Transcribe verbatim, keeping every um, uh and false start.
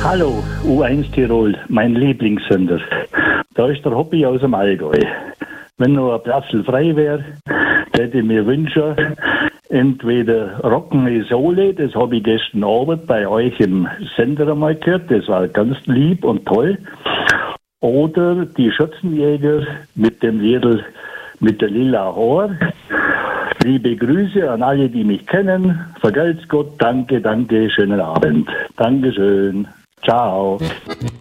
Hallo, U eins Tirol, mein Lieblingssender. Da ist der Hobby aus dem Allgäu. Wenn noch ein Platz frei wäre, hätte ich mir wünschen, entweder Rock'n'Roll Sohle, das habe ich gestern Abend bei euch im Sender einmal gehört, das war ganz lieb und toll. Oder die Schützenjäger mit dem Liedl mit der lila Haar. Liebe Grüße an alle, die mich kennen. Vergelt's Gott, danke, danke, schönen Abend. Dankeschön. Ciao.